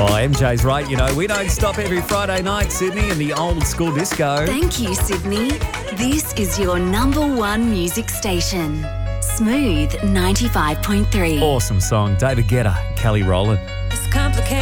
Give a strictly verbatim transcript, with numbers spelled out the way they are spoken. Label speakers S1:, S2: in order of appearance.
S1: Oh, M J's right. You know, we don't stop every Friday night, Sydney, in the old school disco.
S2: Thank you, Sydney. This is your number one music station. Smooth ninety-five point three.
S1: Awesome song. David Guetta, Kelly Rowland.
S3: It's complicated.